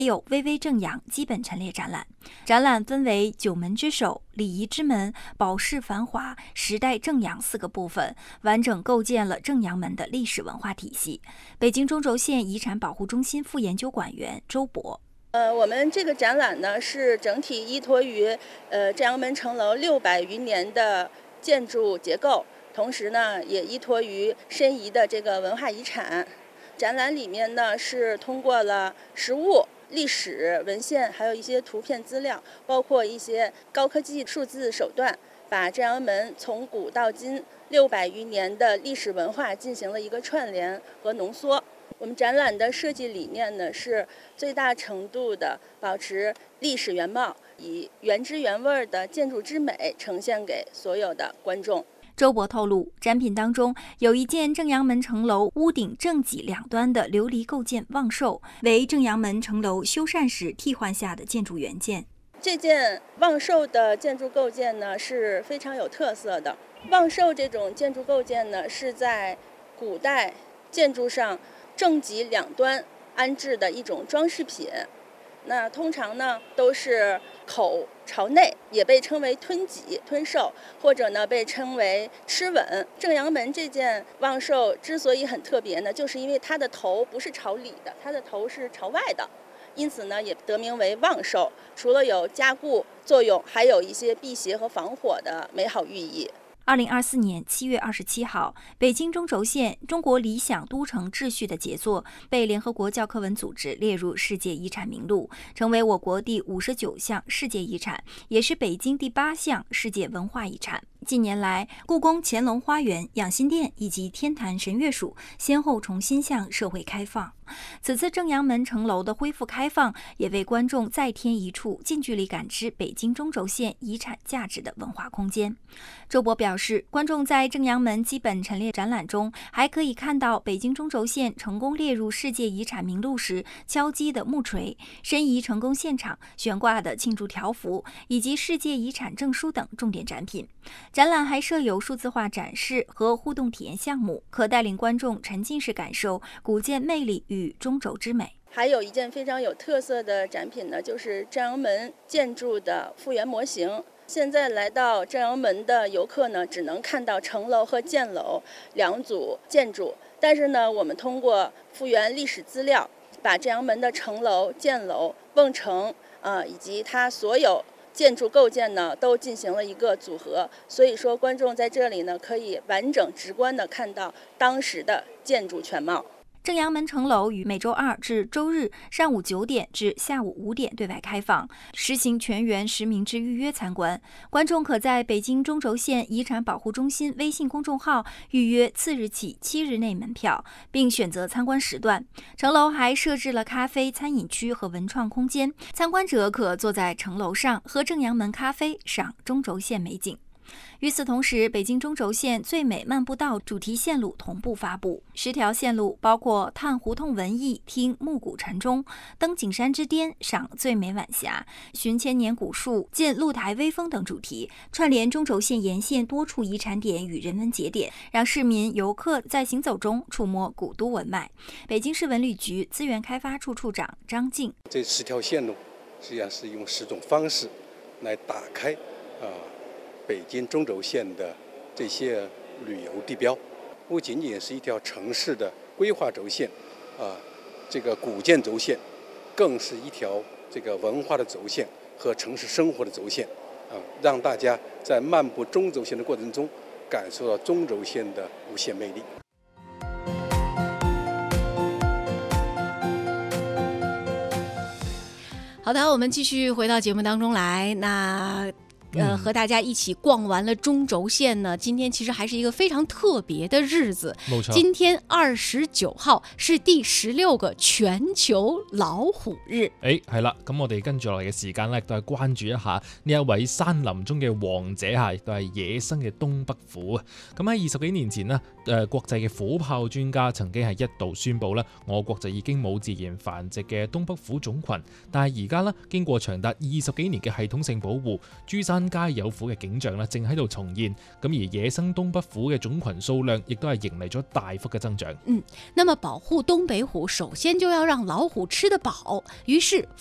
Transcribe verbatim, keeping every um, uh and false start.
还有巍巍正阳基本陈列展览。展览分为九门之首、礼仪之门、宝饰繁华、时代正阳四个部分，完整构建了正阳门的历史文化体系。北京中轴线遗产保护中心副研究馆员周博。 呃，我们这个展览呢是整体依托于呃正阳门城楼六百余年的建筑结构，同时呢也依托于申遗的这个文化遗产。展览里面呢是通过了实物、历史文献，还有一些图片资料，包括一些高科技数字手段，把正阳门从古到今六百余年的历史文化进行了一个串联和浓缩。我们展览的设计理念呢是最大程度的保持历史原貌，以原汁原味的建筑之美呈现给所有的观众。 周博透露，展品当中有一件正阳门城楼屋顶正脊两端的琉璃构件望寿，为正阳门城楼修缮时替换下的建筑原件。 这件望寿的建筑构件呢是非常有特色的。望寿这种建筑构件呢是在古代建筑上正脊两端安置的一种装饰品。那通常呢都是口朝内，也被称为吞脊、吞寿，或者呢被称为吃吻。正阳门这件望寿之所以很特别呢，就是因为它的头不是朝里的，它的头是朝外的，因此呢也得名为望寿。除了有加固作用，还有一些辟邪和防火的美好寓意。 二零二四年七月二十七号，北京中轴线中国理想都城秩序的杰作被联合国教科文组织列入世界遗产名录，成为我国第五十九项世界遗产，也是北京第八项世界文化遗产。近年来，故宫乾隆花园、养心殿以及天坛神乐署先后重新向社会开放。此次正阳门城楼的恢复开放，也为观众再添一处近距离感知北京中轴线遗产价值的文化空间。周博表示，观众在正阳门基本陈列展览中，还可以看到北京中轴线成功列入世界遗产名录时敲击的木锤、申遗成功现场悬挂的庆祝条幅，以及世界遗产证书等重点展品。展览还设有数字化展示和互动体验项目，可带领观众沉浸式感受古建魅力与中轴之美。 还有一件非常有特色的展品呢，就是正阳门建筑的复原模型。现在来到正阳门的游客呢，只能看到城楼和箭楼两组建筑，但是呢，我们通过复原历史资料，把正阳门的城楼、箭楼、瓮城啊、呃、以及它所有建筑构件呢都进行了一个组合，所以说观众在这里呢可以完整直观地看到当时的建筑全貌。 正阳门城楼于每周二至周日上午九点至下午五点对外开放，实行全员实名制预约参观。观众可在北京中轴线遗产保护中心微信公众号预约次日起七日内门票，并选择参观时段。城楼还设置了咖啡、餐饮区和文创空间，参观者可坐在城楼上喝正阳门咖啡，赏中轴线美景。与此同时，北京中轴线最美漫步道主题线路同步发布，十条线路包括探胡同文艺、听暮鼓晨钟、登景山之巅、赏最美晚霞、寻千年古树、见露台微风等主题，串联中轴线沿线多处遗产点与人文节点，让市民游客在行走中触摸古都文脉。北京市文旅局资源开发处处长张静： 这十条线路实际上是用十种方式来打开啊。呃北京中轴线的这些旅游地标，不仅仅是一条城市的规划轴线，啊，这个古建轴线，更是一条这个文化的轴线和城市生活的轴线，啊，让大家在漫步中轴线的过程中，感受到中轴线的无限魅力。 好的，我们继续回到节目当中来。那呃，和大家一起逛完了中轴线呢，今天其實還是一個非常特別的日子。 冇錯， 今天二十九號是第十六個全球老虎日。 誒係啦，咁我哋跟住落嚟嘅時間咧，亦都係關注一下呢一位山林中嘅王者嚇，亦都係野生嘅東北虎啊。咁喺二十幾年前呢，誒、呃、國際嘅虎豹專家曾經係一度宣布咧，我國就已經冇自然繁殖嘅東北虎種群，但係而家呢，經過長達二十幾年嘅系統性保護，珠山山街有虎嘅景象咧，正喺度重現。咁而野生東北虎嘅種群數量亦都係迎嚟咗大幅嘅增長。 嗯，那麼保護東北虎，首先就要讓老虎吃得飽。於是